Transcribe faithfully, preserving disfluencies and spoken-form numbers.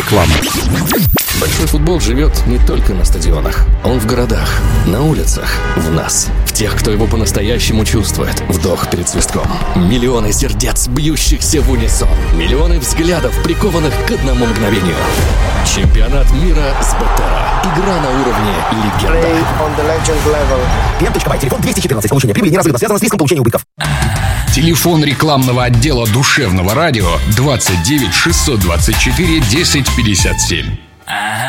Реклама. Большой футбол живет не только на стадионах. Он в городах, на улицах, в нас. В тех, кто его по-настоящему чувствует. Вдох перед свистком. Миллионы сердец, бьющихся в унисон. Миллионы взглядов, прикованных к одному мгновению. Чемпионат мира с БэТЭРО. Игра на уровне легенда. Клиент.бай, телефон двести четырнадцать. Получение прибыли неразрывно связано с риском получения убытков. Телефон рекламного отдела душевного радио двадцать девять шестьсот двадцать четыре десять пятьдесят семь.